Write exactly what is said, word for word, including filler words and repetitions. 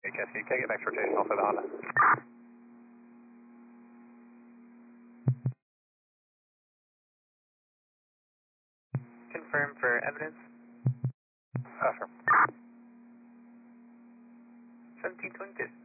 H S C, can I get max rotational for the Honda? Confirm for evidence. Uh, sure. seventeen twenty-two.